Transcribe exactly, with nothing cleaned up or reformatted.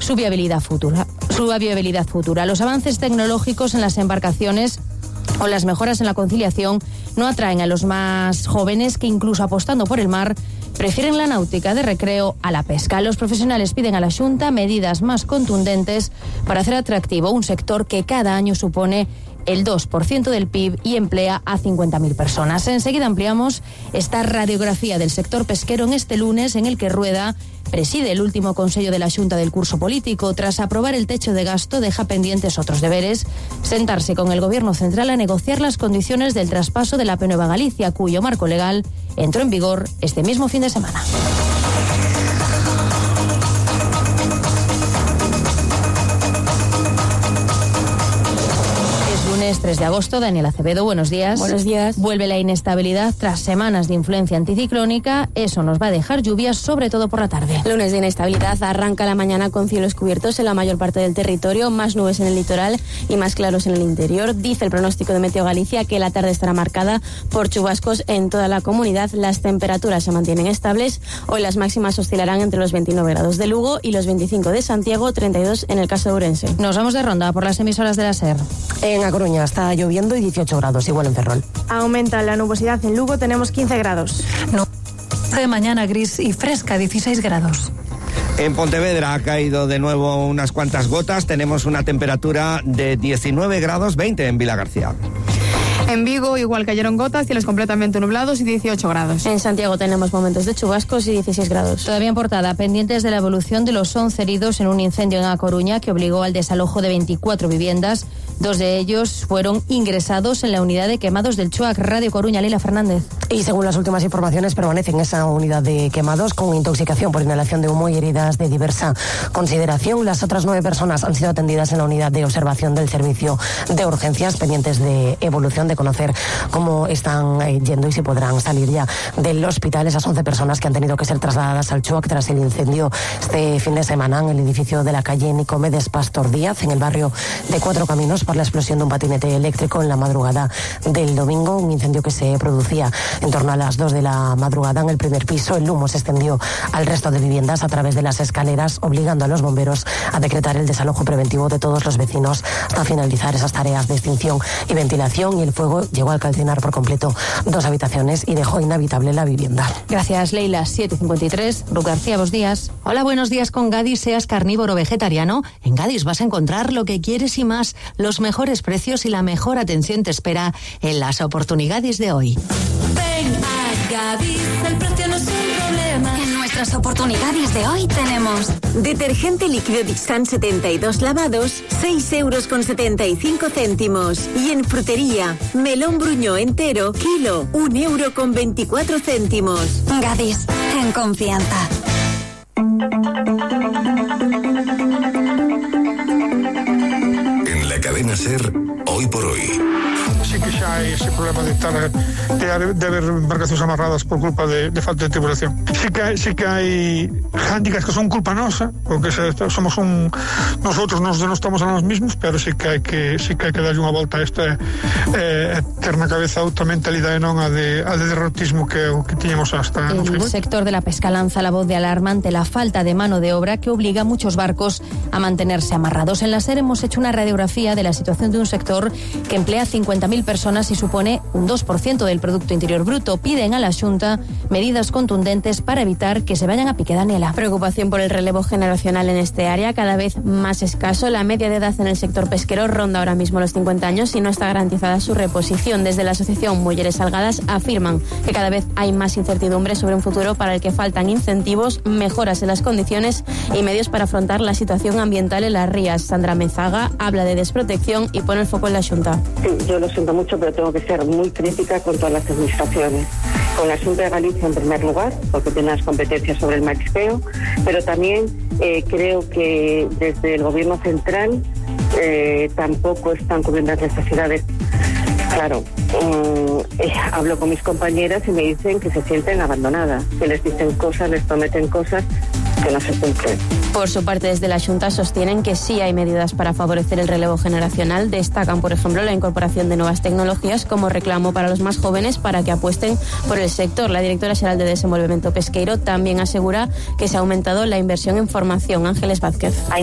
su viabilidad futura. Su viabilidad futura. Los avances tecnológicos en las embarcaciones o las mejoras en la conciliación no atraen a los más jóvenes que, incluso apostando por el mar, prefieren la náutica de recreo a la pesca. Los profesionales piden a la Xunta medidas más contundentes para hacer atractivo un sector que cada año supone el dos por ciento del P I B y emplea a cincuenta mil personas. Enseguida ampliamos esta radiografía del sector pesquero en este lunes, en el que Rueda preside el último Consello de la Xunta del curso político. Tras aprobar el techo de gasto, deja pendientes otros deberes: sentarse con el Gobierno central a negociar las condiciones del traspaso de la P Nueva Galicia, cuyo marco legal entró en vigor este mismo fin de semana. tres de agosto, Daniel Acevedo, buenos días. Buenos días. Vuelve la inestabilidad tras semanas de influencia anticiclónica. Eso nos va a dejar lluvias, sobre todo por la tarde. Lunes de inestabilidad. Arranca la mañana con cielos cubiertos en la mayor parte del territorio, más nubes en el litoral y más claros en el interior. Dice el pronóstico de Meteo Galicia que la tarde estará marcada por chubascos en toda la comunidad. Las temperaturas se mantienen estables. Hoy las máximas oscilarán entre los veintinueve grados de Lugo y los veinticinco de Santiago, treinta y dos en el caso de Ourense. Nos vamos de ronda por las emisoras de la SER. En A Coruña está lloviendo y dieciocho grados, igual en Ferrol. Aumenta la nubosidad en Lugo, tenemos quince grados. No. De mañana gris y fresca, dieciséis grados. En Pontevedra ha caído de nuevo unas cuantas gotas, tenemos una temperatura de diecinueve grados, veinte en Vilagarcía. En Vigo igual cayeron gotas, cielos completamente nublados y dieciocho grados. En Santiago tenemos momentos de chubascos y dieciséis grados. Todavía en Portada, pendientes de la evolución de los once heridos en un incendio en A Coruña que obligó al desalojo de veinticuatro viviendas. Dos de ellos fueron ingresados en la unidad de quemados del Chuac. Radio Coruña, Leila Fernández. Y según las últimas informaciones, permanece en esa unidad de quemados con intoxicación por inhalación de humo y heridas de diversa consideración. Las otras nueve personas han sido atendidas en la unidad de observación del servicio de urgencias, pendientes de evolución, de conocer cómo están eh, yendo y si podrán salir ya del hospital. Esas once personas que han tenido que ser trasladadas al Chuac tras el incendio este fin de semana en el edificio de la calle Nicomedes Pastor Díaz, en el barrio de Cuatro Caminos, por la explosión de un patinete eléctrico en la madrugada del domingo. Un incendio que se producía en torno a las dos de la madrugada en el primer piso. El humo se extendió al resto de viviendas a través de las escaleras, obligando a los bomberos a decretar el desalojo preventivo de todos los vecinos hasta finalizar esas tareas de extinción y ventilación. Y el fuego llegó a calcinar por completo dos habitaciones y dejó inhabitable la vivienda. Gracias, Leila. siete cincuenta y tres. Ruth García, buenos días. Hola, buenos días. Con Gadis, seas carnívoro o vegetariano, en Gadis vas a encontrar lo que quieres y más. Los mejores precios y la mejor atención te espera en las oportunidades de hoy. Ven a Gadis, el precio no es un problema. En nuestras oportunidades de hoy tenemos detergente líquido Dixan setenta y dos lavados, seis euros con setenta y cinco céntimos. Y en frutería, melón bruñó entero, kilo, un euro con veinticuatro céntimos. Gadis, en confianza. En la cadena SER, hoy por hoy. Sí que xa hai ese problema de estar de, de haber embarcacións amarradas por culpa de, de falta de tripulación. Sí que hai, sí que hai hándicaps que son culpa nosa, porque se, somos un nosotros nos denostamos a nós mismos, pero sí que hai que sí que hai que darlle unha volta a esta eh, ter na cabeza outra mentalidade, non a de a de derrotismo que o que tiñamos hasta no El sector de la pesca lanza la voz de alarma ante la falta de mano de obra que obliga a muchos barcos a mantenerse amarrados. En la SER hemos hecho una radiografía de la situación de un sector que emplea cincuenta mil personas y supone un dos por ciento del Producto Interior Bruto. Piden a la Xunta medidas contundentes para evitar que se vayan a pique. Daniela. Preocupación por el relevo generacional en este área, cada vez más escaso. La media de edad en el sector pesquero ronda ahora mismo los cincuenta años y no está garantizada su reposición. Desde la asociación Mujeres Salgadas afirman que cada vez hay más incertidumbre sobre un futuro para el que faltan incentivos, mejoras en las condiciones y medios para afrontar la situación ambiental en las rías. Sandra Mezaga habla de desprotección y pone el foco en la Xunta. Sí, yo lo siento mucho, pero tengo que ser muy crítica con todas las administraciones. Con la Xunta de Galicia en primer lugar, porque tiene las competencias sobre el marisqueo, pero también eh, creo que desde el gobierno central eh, tampoco están cubriendo las necesidades. Claro, um, eh, hablo con mis compañeras y me dicen que se sienten abandonadas, que les dicen cosas, les prometen cosas que no se cumplen. Por su parte, desde la Xunta sostienen que sí hay medidas para favorecer el relevo generacional. Destacan, por ejemplo, la incorporación de nuevas tecnologías como reclamo para los más jóvenes para que apuesten por el sector. La directora xeral de Desenvolvemento Pesqueiro también asegura que se ha aumentado la inversión en formación. Ángeles Vázquez.